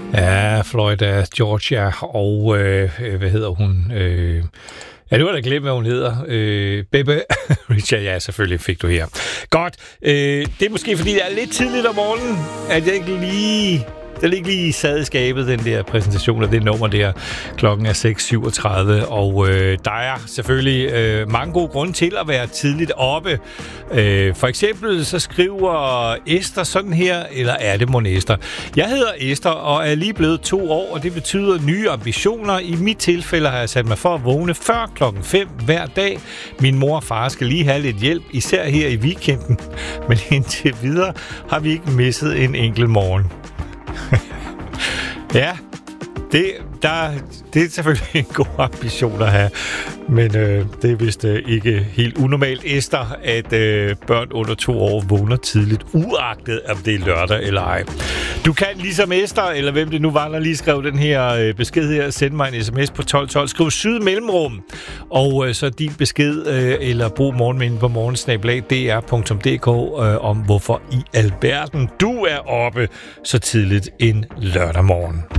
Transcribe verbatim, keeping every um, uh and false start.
Ja, Florida Georgia og, øh, hvad hedder hun? Øh, ja, du har da glemt, hvad hun hedder. Øh, Bebe Richard, ja, selvfølgelig fik du her. Godt. Øh, det er måske, fordi det er lidt tidligt om morgenen, at jeg ikke lige... Der ligger lige sad i skabet, den der præsentation af det nummer der. Klokken er seks syvogtredive, og øh, der er selvfølgelig øh, mange gode grunde til at være tidligt oppe. Øh, for eksempel så skriver Esther sådan her, eller er det mon Esther? Jeg hedder Esther og er lige blevet to år, og det betyder nye ambitioner. I mit tilfælde har jeg sat mig for at vågne før klokken fem hver dag. Min mor og far skal lige have lidt hjælp, især her i weekenden. Men indtil videre har vi ikke misset en enkelt morgen. Ja, det, der, det er selvfølgelig en god ambition at have, men øh, det er vist øh, ikke helt unormalt, Esther, at øh, børn under to år vågner tidligt, uagtet om det er lørdag eller ej. Du kan ligesom Esther, eller hvem det nu var, der lige skrev den her øh, besked her, send mig en sms på tolv tolv, skriv syd mellemrum, og øh, så din besked, øh, eller brug morgenmænden på morgensnablag punktum d r punktum d k øh, om hvorfor i alverden du er oppe så tidligt en lørdag morgen.